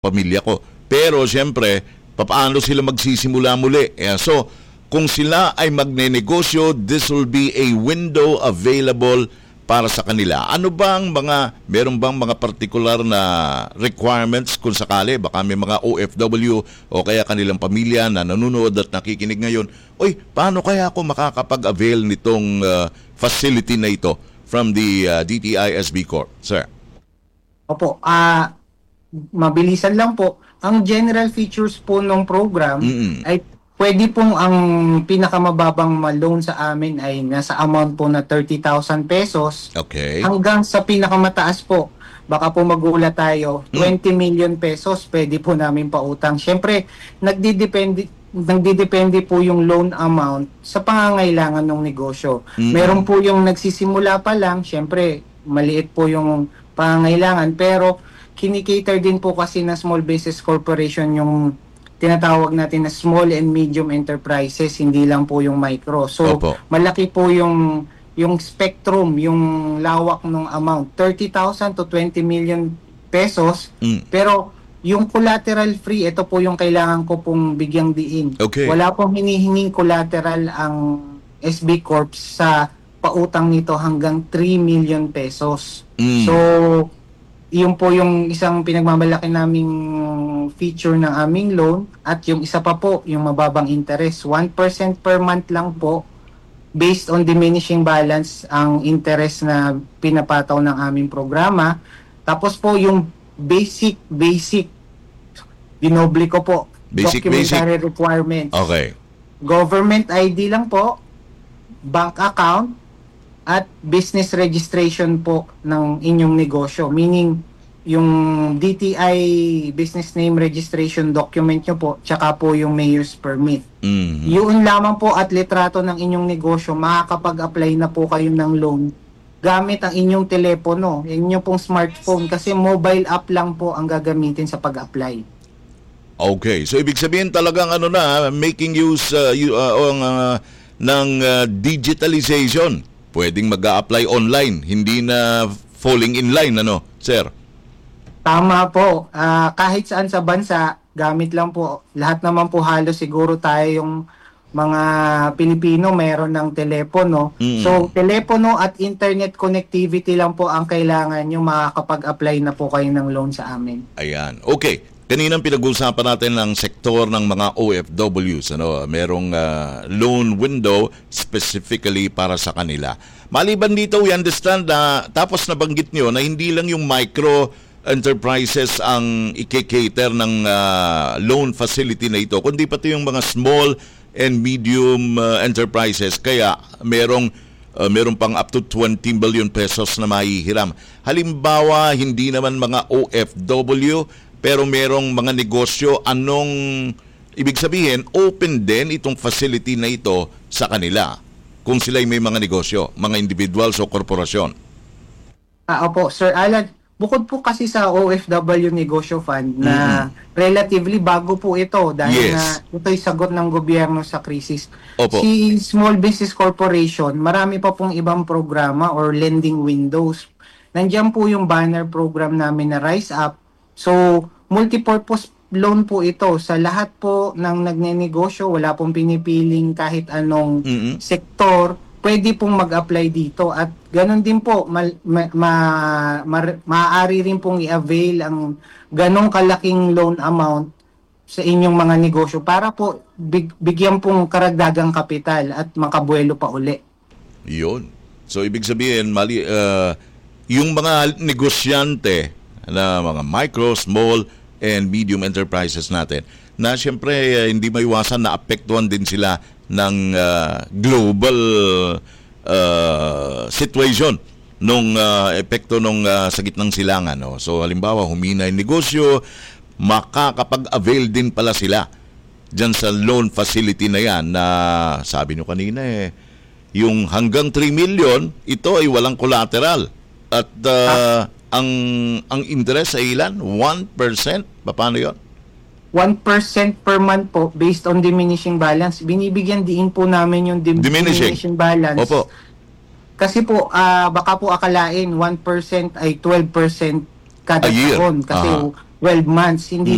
pamilya ko. Pero siyempre, paano sila magsisimula muli? So, kung sila ay magnenegosyo, this will be a window available para sa kanila. Meron bang mga particular na requirements kung sakali? Baka may mga OFW o kaya kanilang pamilya na nanonood at nakikinig ngayon. Paano kaya ako makakapag-avail nitong facility na ito from the DTI-SB Corp? Sir. Opo, mabilisan lang po. Ang general features po ng program ay pwede pong ang pinakamababang loan sa amin ay nasa amount po na 30,000 pesos. Okay. Hanggang sa pinakamataas po, baka po magulat tayo, 20 million pesos pwede po namin pautang. Siyempre, nagdidepende po yung loan amount sa pangangailangan ng negosyo. Meron po yung nagsisimula pa lang, siyempre, maliit po yung pangangailangan, pero kinikater din po kasi na Small Business Corporation yung tinatawag natin na small and medium enterprises, hindi lang po yung micro. So, Opo. malaki po yung spectrum, yung lawak ng amount, 30,000 to 20 million pesos. Pero yung collateral free, ito po yung kailangan ko pong bigyang diin. Okay. Wala pong hinihinging collateral ang SB Corp sa pautang nito hanggang 3 million pesos. So, yun po yung isang pinagmamalaki naming feature ng aming loan. At yung isa pa po, yung mababang interest. 1% per month lang po, based on diminishing balance ang interest na pinapataw ng aming programa. Tapos po yung basic, dinoble ko po, documentary requirements. Okay. Government ID lang po, bank account, at business registration po ng inyong negosyo. Meaning, yung DTI business name registration document nyo po, tsaka po yung mayor's permit. Yun lamang po at litrato ng inyong negosyo, makakapag-apply na po kayo ng loan gamit ang inyong telepono, inyong pong smartphone, kasi mobile app lang po ang gagamitin sa pag-apply. Okay. So, ibig sabihin talagang making use ng digitalization. Pwedeng mag-a-apply online, hindi na falling in line, sir? Tama po. Kahit saan sa bansa, gamit lang po. Lahat naman po halos siguro tayo yung mga Pilipino mayroon ng telepono. So, telepono at internet connectivity lang po ang kailangan nyo, makakapag-apply na po kayo ng loan sa amin. Ayan. Okay. Kaninang pinag-uusapan natin ng sektor ng mga OFWs. Merong loan window specifically para sa kanila. Maliban dito, we understand na tapos nabanggit nyo na hindi lang yung micro enterprises ang i-cater ng loan facility na ito, kundi pati yung mga small and medium enterprises. Kaya meron pang up to 20 billion pesos na mahihiram. Halimbawa, hindi naman mga OFW, pero merong mga negosyo, ibig sabihin, open din itong facility na ito sa kanila kung sila'y may mga negosyo, mga individuals o korporasyon. Opo, Sir Alan, bukod po kasi sa OFW Negosyo Fund na relatively bago po ito dahil na ito'y sagot ng gobyerno sa krisis. Opo. Si Small Business Corporation, marami pa pong ibang programa or lending windows. Nandiyan po yung banner program namin na Rise Up. So, multipurpose loan po ito sa lahat po ng nagnenegosyo, wala pong pinipiling kahit anong sektor, pwede pong mag-apply dito at ganun din po, maaari rin pong i-avail ang ganong kalaking loan amount sa inyong mga negosyo para po bigyan pong karagdagang kapital at makabuelo pa uli. Yun. So, ibig sabihin, yung mga negosyante na mga micro, small, and medium enterprises natin na siyempre hindi maiwasan na apektuhan din sila ng global situation nung epekto nung sa gitnang silangan. So halimbawa, humina yung negosyo, makakapag-avail din pala sila dyan sa loan facility na yan na sabi nyo kanina yung hanggang 3 million, ito ay walang collateral. At ang interest ay ilan? 1%? Paano yun? 1% per month po based on diminishing balance. Binibigyan din po namin yung diminishing balance. Opo. Kasi po, baka po akalain 1% ay 12% kada taon. Kasi 12 months. Hindi